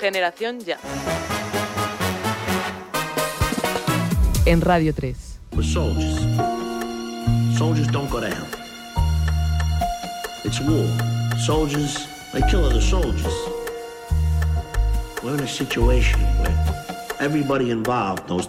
Generación Ya. En Radio 3. We're soldiers. Soldiers don't go to hell. It's war. Soldiers, they kill other soldiers. We're in a situation where everybody involved knows